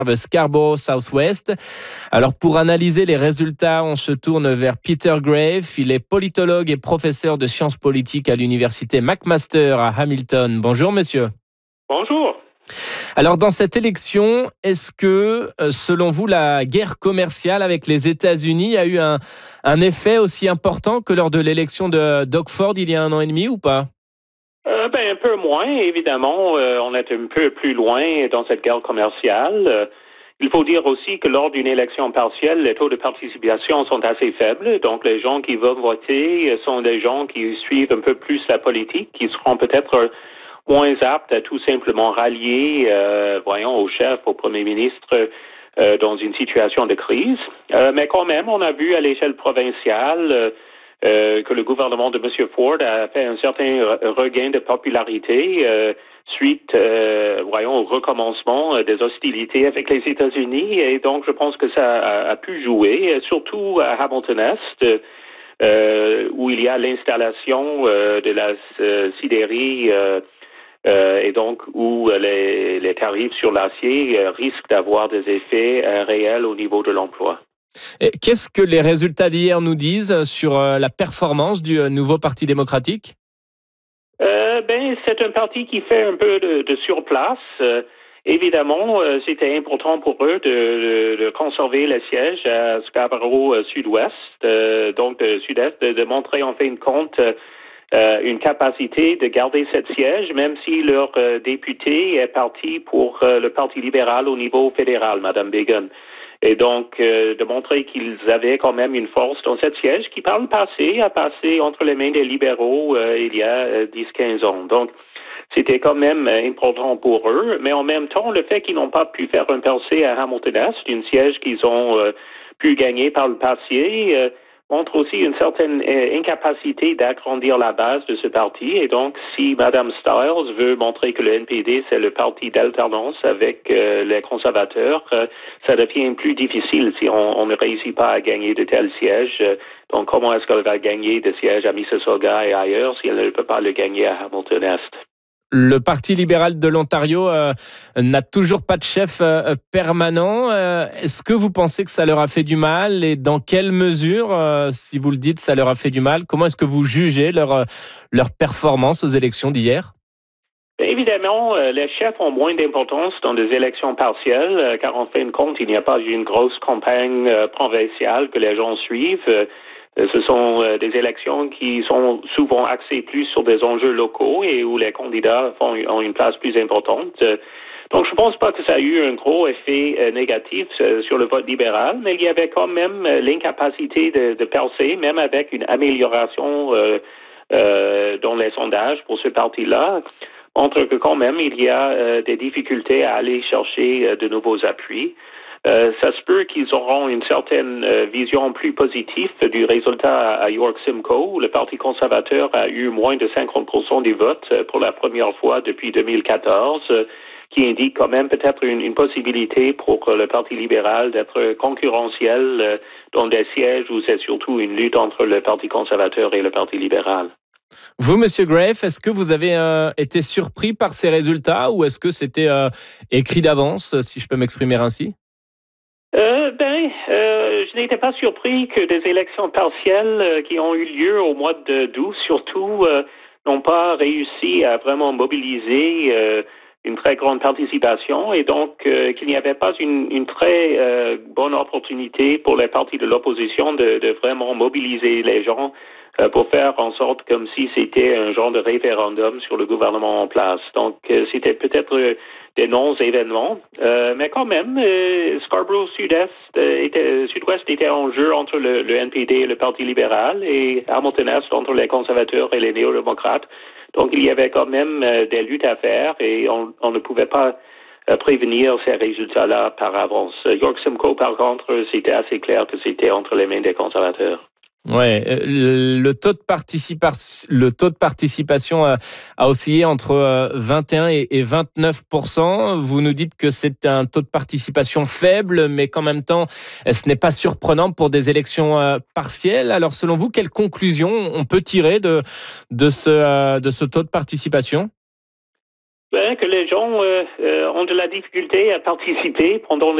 de Scarborough Southwest. Alors pour analyser les résultats, on se tourne vers Peter Graefe. Il est politologue et professeur de sciences politiques à l'université McMaster à Hamilton. Bonjour monsieur. Bonjour. Alors dans cette élection, est-ce que selon vous la guerre commerciale avec les États-Unis a eu un effet aussi important que lors de l'élection de Doug Ford il y a 1 an et demi ou pas? Un peu moins, évidemment. On est un peu plus loin dans cette guerre commerciale. Il faut dire aussi que lors d'une élection partielle, les taux de participation sont assez faibles. Donc, les gens qui vont voter sont des gens qui suivent un peu plus la politique, qui seront peut-être moins aptes à tout simplement rallier, au chef, au premier ministre, dans une situation de crise. Mais quand même, on a vu à l'échelle provinciale que le gouvernement de M. Ford a fait un certain regain de popularité suite au recommencement des hostilités avec les États-Unis. Et donc, je pense que ça a pu jouer, surtout à Hamilton Est, où il y a l'installation de la sidérie et donc où les tarifs sur l'acier risquent d'avoir des effets réels au niveau de l'emploi. Et qu'est-ce que les résultats d'hier nous disent sur la performance du nouveau Parti démocratique? C'est un parti qui fait un peu de surplace. Évidemment, c'était important pour eux de conserver les sièges à Scarborough Sud-Ouest, donc Sud-Est, de montrer en fin de compte une capacité de garder cette siège, même si leur député est parti pour le Parti libéral au niveau fédéral, Mme Begin. Et donc, de montrer qu'ils avaient quand même une force dans cette siège qui, par le passé, a passé entre les mains des libéraux il y a 10-15 ans. Donc, c'était quand même important pour eux. Mais en même temps, le fait qu'ils n'ont pas pu faire un percée à Hamilton Est, une siège qu'ils ont pu gagner par le passé, montre aussi une certaine incapacité d'agrandir la base de ce parti. Et donc, si Mme Stiles veut montrer que le NPD, c'est le parti d'alternance avec les conservateurs, ça devient plus difficile si on ne réussit pas à gagner de tels sièges. Donc, comment est-ce qu'elle va gagner des sièges à Mississauga et ailleurs si elle ne peut pas le gagner à Hamilton Est? Le Parti libéral de l'Ontario n'a toujours pas de chef permanent. Est-ce que vous pensez que ça leur a fait du mal et dans quelle mesure, si vous le dites, ça leur a fait du mal? Comment est-ce que vous jugez leur performance aux élections d'hier? Évidemment, les chefs ont moins d'importance dans des élections partielles, car en fin de compte, il n'y a pas une grosse campagne provinciale que les gens suivent. Ce sont des élections qui sont souvent axées plus sur des enjeux locaux et où les candidats ont une place plus importante. Donc, je ne pense pas que ça a eu un gros effet négatif sur le vote libéral, mais il y avait quand même l'incapacité de percer, même avec une amélioration dans les sondages pour ce parti-là, montre que quand même il y a des difficultés à aller chercher de nouveaux appuis. Ça se peut qu'ils auront une certaine vision plus positive du résultat à York Simcoe, où le Parti conservateur a eu moins de 50% des votes pour la première fois depuis 2014, qui indique quand même peut-être une possibilité pour le Parti libéral d'être concurrentiel dans des sièges où c'est surtout une lutte entre le Parti conservateur et le Parti libéral. Vous, Monsieur Graefe, est-ce que vous avez été surpris par ces résultats ou est-ce que c'était écrit d'avance, si je peux m'exprimer ainsi? Je n'étais pas surpris que des élections partielles qui ont eu lieu au mois d'août, surtout, n'ont pas réussi à vraiment mobiliser une très grande participation et donc qu'il n'y avait pas une très bonne opportunité pour les partis de l'opposition de vraiment mobiliser les gens pour faire en sorte comme si c'était un genre de référendum sur le gouvernement en place. Donc, c'était peut-être des non-événements, mais quand même, Scarborough Sud-Ouest était en jeu entre le NPD et le Parti libéral et Hamilton Est entre les conservateurs et les néo-démocrates. Donc, il y avait quand même des luttes à faire et on ne pouvait pas prévenir ces résultats-là par avance. York Simcoe, par contre, c'était assez clair que c'était entre les mains des conservateurs. Ouais, le taux de participation a oscillé entre 21 et 29%. Vous nous dites que c'est un taux de participation faible, mais qu'en même temps, ce n'est pas surprenant pour des élections partielles. Alors, selon vous, quelle conclusion on peut tirer de ce taux de participation? Que les gens ont de la difficulté à participer pendant